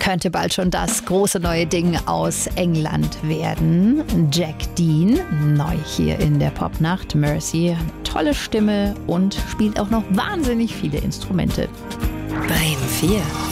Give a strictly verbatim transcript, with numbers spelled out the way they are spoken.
könnte bald schon das große neue Ding aus England werden. Jack Dean, neu hier in der Popnacht. Mercy, tolle Stimme und spielt auch noch wahnsinnig viele Instrumente. Bremen vier.